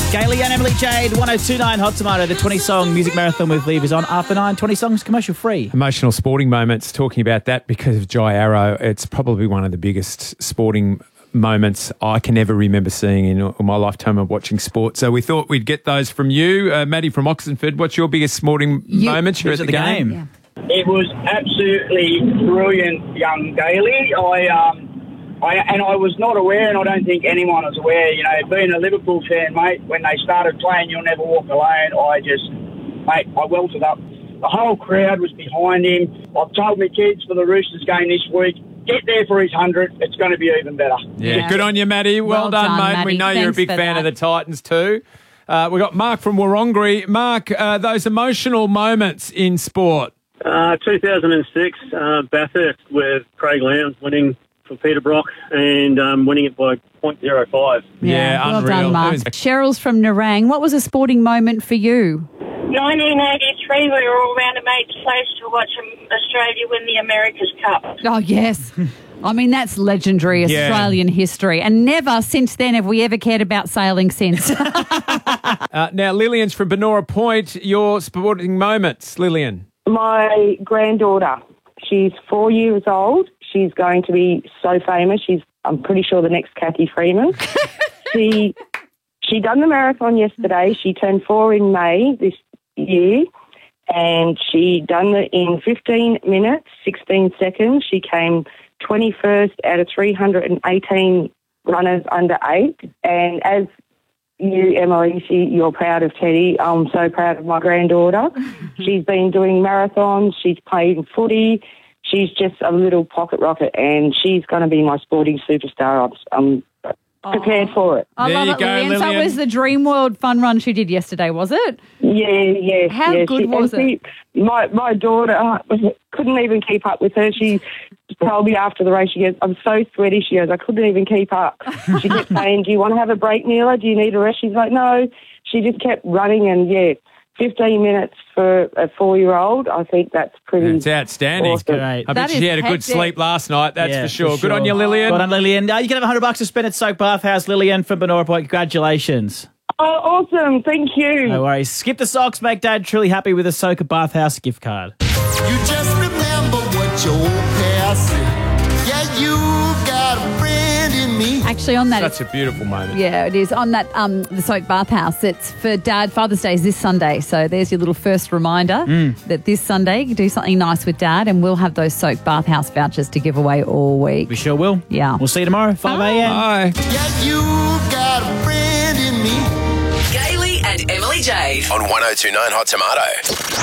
Gailey and Emily Jade, 1029 Hot Tomato, the 20-song music marathon with Leave is on. After 9, 20 songs, commercial free. Emotional sporting moments, talking about that because of Jai Arrow. It's probably one of the biggest sporting moments I can ever remember seeing in my lifetime of watching sport. So we thought we'd get those from you. Maddie from Oxenford, what's your biggest sporting moment here at the game? Yeah. It was absolutely brilliant, young Gailey. I was not aware, and I don't think anyone was aware, being a Liverpool fan, mate, when they started playing You'll Never Walk Alone, I welted up. The whole crowd was behind him. I've told my kids for the Roosters game this week, get there for his 100th. It's going to be even better. Yeah, good on you, Maddie. Well done, mate. Maddie. We know you're a big fan of the Titans too. We've got Mark from Wurrungree. Mark, those emotional moments in sport. 2006, Bathurst with Craig Lowndes winning for Peter Brock and winning it by 0.05. Yeah, well unreal. done, Mark. Cheryl's from Nerang. What was a sporting moment for you? 1983, we were all round a mate's place to watch Australia win the America's Cup. Oh, yes. I mean, that's legendary Australian history. And never since then have we ever cared about sailing since. Now, Lillian's from Benora Point. Your sporting moments, Lillian. My granddaughter, she's 4 years old. She's going to be so famous. I'm pretty sure the next Kathy Freeman. She done the marathon yesterday. She turned 4 in May this year, and she done it in 15 minutes, 16 seconds. She came 21st out of 318 runners under 8. And as you, Emily, you're proud of Teddy. I'm so proud of my granddaughter. She's been doing marathons. She's played footy. She's just a little pocket rocket, and she's going to be my sporting superstar. I'm prepared for it. I love it, Lillian. So it was the Dream World fun run she did yesterday, was it? Yeah. How good was it? My daughter couldn't even keep up with her. She told me after the race, she goes, I'm so sweaty. She goes, I couldn't even keep up. She kept saying, do you want to have a break, Neela? Do you need a rest? She's like, no. She just kept running, and 15 minutes for a 4-year-old, I think that's pretty It's outstanding. awesome. Great. I bet she had a good sleep last night, that's Yeah, for sure. for Good on sure. you, Lillian. Well done, Lillian. You can have $100 to spend at Soak Bathhouse. Lillian from Benora Point, congratulations. Oh, awesome. Thank you. No worries. Skip the socks, make Dad truly happy with a Soak Bathhouse gift card. You just remember what your past said. Yeah, you got a friend in me. Actually, on that... That's a beautiful moment. Yeah, it is. On that, the Soak Bathhouse, it's for Dad. Father's Day is this Sunday. So there's your little first reminder that this Sunday, you do something nice with Dad, and we'll have those Soak Bathhouse vouchers to give away all week. We sure will. Yeah. We'll see you tomorrow, 5 a.m. Bye. Yeah, you got a friend in me. Gailey and Emily Jade on 1029 Hot Tomato.